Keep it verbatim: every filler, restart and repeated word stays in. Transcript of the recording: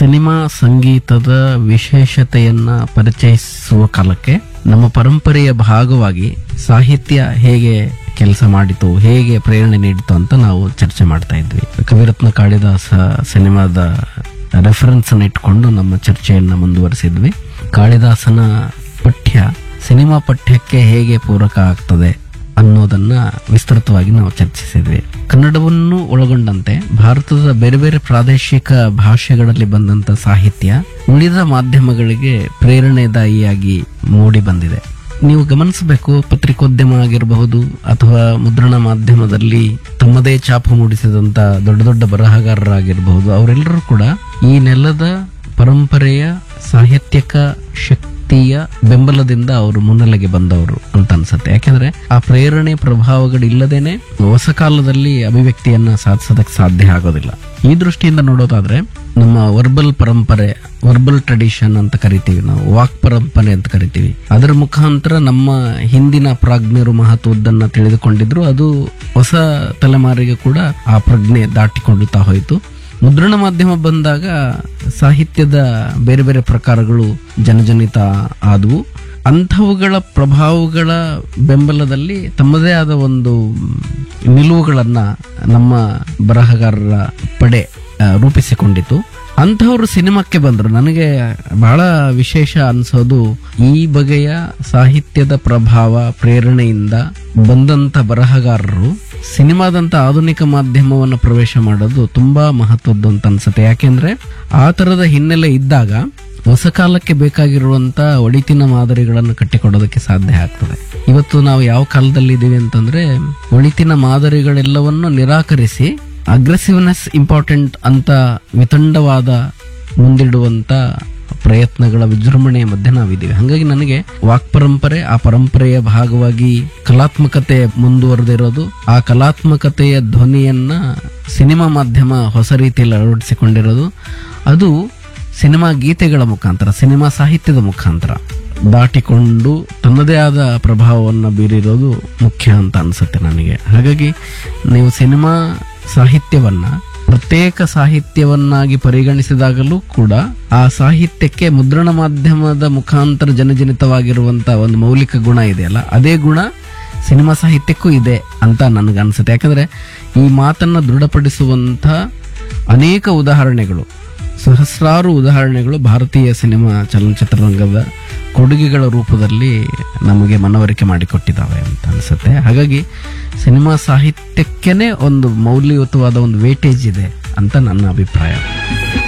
Cinema ಸಂಗೀತದ ವಿಶೇಷತೆಯನ್ನ ಪರಿಚಯಿಸುವ ಕಾಲಕ್ಕೆ ನಮ್ಮ ಪರಂಪರೆಯ ಭಾಗವಾಗಿ ಸಾಹಿತ್ಯ ಹೇಗೆ ಕೆಲಸ ಮಾಡಿತು, ಹೇಗೆ ಪ್ರೇರಣೆ ನೀಡಿತು ಅಂತ ನಾವು ಚರ್ಚೆ ಮಾಡ್ತಾ ಇದ್ವಿ. ಕವಿರತ್ನ ಕಾಳಿದಾಸ ಸಿನಿಮಾದ ರೆಫರೆನ್ಸ್ ಅನ್ನು ಇಟ್ಕೊಂಡು ನಮ್ಮ ಚರ್ಚೆಯನ್ನ ಮುಂದುವರಿಸಿದ್ವಿ. ಕಾಳಿದಾಸನ ಪಠ್ಯ ಸಿನಿಮಾ ಪಠ್ಯಕ್ಕೆ ಹೇಗೆ ಪೂರಕ ಆಗ್ತದೆ ಅನ್ನೋದನ್ನ ವಿಸ್ತೃತವಾಗಿ ನಾವು ಚರ್ಚಿಸಿದ್ವಿ. ಕನ್ನಡವನ್ನು ಒಳಗೊಂಡಂತೆ ಭಾರತದ ಬೇರೆ ಬೇರೆ ಪ್ರಾದೇಶಿಕ ಭಾಷೆಗಳಲ್ಲಿ ಬಂದಂತ ಸಾಹಿತ್ಯ ಉಳಿದ ಮಾಧ್ಯಮಗಳಿಗೆ ಪ್ರೇರಣೆದಾಯಿಯಾಗಿ ಮೂಡಿ ಬಂದಿದೆ. ನೀವು ಗಮನಿಸಬೇಕು, ಪತ್ರಿಕೋದ್ಯಮ ಆಗಿರಬಹುದು ಅಥವಾ ಮುದ್ರಣ ಮಾಧ್ಯಮದಲ್ಲಿ ತಮ್ಮದೇ ಛಾಪು ಮೂಡಿಸಿದಂತ ದೊಡ್ಡ ದೊಡ್ಡ ಬರಹಗಾರರಾಗಿರಬಹುದು, ಅವರೆಲ್ಲರೂ ಕೂಡ ಈ ನೆಲದ ಪರಂಪರೆಯ ಸಾಹಿತ್ಯಕ ಶಕ್ತಿಯ ಬೆಂಬಲದಿಂದ ಅವರು ಮುನ್ನೆಲೆಗೆ ಬಂದವರು ಅಂತ ಅನ್ಸುತ್ತೆ. ಯಾಕೆಂದ್ರೆ ಆ ಪ್ರೇರಣೆ ಪ್ರಭಾವಗಳಿಲ್ಲದೇನೆ ಹೊಸ ಕಾಲದಲ್ಲಿ ಅಭಿವ್ಯಕ್ತಿಯನ್ನ ಸಾಧಿಸೋದಕ್ಕೆ ಸಾಧ್ಯ ಆಗೋದಿಲ್ಲ. ಈ ದೃಷ್ಟಿಯಿಂದ ನೋಡೋದಾದ್ರೆ ನಮ್ಮ ವರ್ಬಲ್ ಪರಂಪರೆ, ವರ್ಬಲ್ ಟ್ರೆಡಿಷನ್ ಅಂತ ಕರಿತೀವಿ ನಾವು, ವಾಕ್ ಪರಂಪರೆ ಅಂತ ಕರಿತೀವಿ. ಅದರ ಮುಖಾಂತರ ನಮ್ಮ ಹಿಂದಿನ ಪ್ರಾಜ್ಞರು ಮಹತ್ವದನ್ನ ತಿಳಿದುಕೊಂಡಿದ್ರು. ಅದು ಹೊಸ ತಲೆಮಾರಿಗೆ ಕೂಡ ಆ ಪ್ರಜ್ಞೆ ದಾಟಿಕೊಳ್ಳುತ್ತಾ ಹೋಯಿತು. ಮುದ್ರಣ ಮಾಧ್ಯಮ ಬಂದಾಗ ಸಾಹಿತ್ಯದ ಬೇರೆ ಬೇರೆ ಪ್ರಕಾರಗಳು ಜನಜನಿತ ಆದವು. ಅಂಥವುಗಳ ಪ್ರಭಾವಗಳ ಬೆಂಬಲದಲ್ಲಿ ತಮ್ಮದೇ ಆದ ಒಂದು ನಿಲುವುಗಳನ್ನ ನಮ್ಮ ಬರಹಗಾರರ ಪಡೆ ರೂಪಿಸಿಕೊಂಡಿತು. ಅಂಥವ್ರು ಸಿನಿಮಾಕ್ಕೆ ಬಂದ್ರು. ನನಗೆ ಬಹಳ ವಿಶೇಷ ಅನ್ಸೋದು, ಈ ಬಗೆಯ ಸಾಹಿತ್ಯದ ಪ್ರಭಾವ ಪ್ರೇರಣೆಯಿಂದ ಬಂದಂತ ಬರಹಗಾರರು ಸಿನಿಮಾದಂತ ಆಧುನಿಕ ಮಾಧ್ಯಮವನ್ನು ಪ್ರವೇಶ ಮಾಡೋದು ತುಂಬಾ ಮಹತ್ವದ್ದು ಅಂತ ಅನ್ಸುತ್ತೆ. ಯಾಕೆಂದ್ರೆ ಆ ತರದ ಹಿನ್ನೆಲೆ ಇದ್ದಾಗ ಹೊಸ ಕಾಲಕ್ಕೆ ಬೇಕಾಗಿರುವಂತ ಒಳಿತಿನ ಮಾದರಿಗಳನ್ನು ಕಟ್ಟಿಕೊಡೋದಕ್ಕೆ ಸಾಧ್ಯ ಆಗ್ತದೆ. ಇವತ್ತು ನಾವು ಯಾವ ಕಾಲದಲ್ಲಿ ಇದೀವಿ ಅಂತಂದ್ರೆ, ಒಳಿತಿನ ಮಾದರಿಗಳೆಲ್ಲವನ್ನು ನಿರಾಕರಿಸಿ ಅಗ್ರೆಸಿವ್ನೆಸ್ ಇಂಪಾರ್ಟೆಂಟ್ ಅಂತ ವಿತಂಡವಾದ ಮುಂದಿಡುವಂತ ಪ್ರಯತ್ನಗಳ ವಿಜೃಂಭಣೆಯ ಮಧ್ಯೆ ನಾವಿದ್ದೀವಿ. ಹಾಗಾಗಿ ನನಗೆ ವಾಕ್ ಪರಂಪರೆ, ಆ ಪರಂಪರೆಯ ಭಾಗವಾಗಿ ಕಲಾತ್ಮಕತೆ ಮುಂದುವರೆದಿರೋದು, ಆ ಕಲಾತ್ಮಕತೆಯ ಧ್ವನಿಯನ್ನ ಸಿನಿಮಾ ಮಾಧ್ಯಮ ಹೊಸ ರೀತಿಯಲ್ಲಿ ಅಳವಡಿಸಿಕೊಂಡಿರೋದು, ಅದು ಸಿನಿಮಾ ಗೀತೆಗಳ ಮುಖಾಂತರ, ಸಿನಿಮಾ ಸಾಹಿತ್ಯದ ಮುಖಾಂತರ ದಾಟಿಕೊಂಡು ತನ್ನದೇ ಆದ ಪ್ರಭಾವವನ್ನು ಬೀರಿರೋದು ಮುಖ್ಯ ಅಂತ ಅನ್ಸುತ್ತೆ ನನಗೆ. ಹಾಗಾಗಿ ನೀವು ಸಿನಿಮಾ ಸಾಹಿತ್ಯವನ್ನ ಪ್ರತ್ಯೇಕ ಸಾಹಿತ್ಯವನ್ನಾಗಿ ಪರಿಗಣಿಸಿದಾಗಲೂ ಕೂಡ ಆ ಸಾಹಿತ್ಯಕ್ಕೆ ಮುದ್ರಣ ಮಾಧ್ಯಮದ ಮುಖಾಂತರ ಜನಜನಿತವಾಗಿರುವಂತಹ ಒಂದು ಮೌಲಿಕ ಗುಣ ಇದೆಯಲ್ಲ, ಅದೇ ಗುಣ ಸಿನಿಮಾ ಸಾಹಿತ್ಯಕ್ಕೂ ಇದೆ ಅಂತ ನನಗನ್ಸುತ್ತೆ. ಯಾಕಂದ್ರೆ ಈ ಮಾತನ್ನ ದೃಢಪಡಿಸುವಂತ ಅನೇಕ ಉದಾಹರಣೆಗಳು, ಸಹಸ್ರಾರು ಉದಾಹರಣೆಗಳು ಭಾರತೀಯ ಸಿನಿಮಾ ಚಲನಚಿತ್ರರಂಗದ ಕೊಡುಗೆಗಳ ರೂಪದಲ್ಲಿ ನಮಗೆ ಮನವರಿಕೆ ಮಾಡಿಕೊಟ್ಟಿದ್ದಾವೆ ಅಂತ ಅನ್ಸುತ್ತೆ. ಹಾಗಾಗಿ ಸಿನಿಮಾ ಸಾಹಿತ್ಯಕ್ಕೇನೆ ಒಂದು ಮೌಲ್ಯಯುತವಾದ ಒಂದು ವೇಟೇಜ್ ಇದೆ ಅಂತ ನನ್ನ ಅಭಿಪ್ರಾಯ.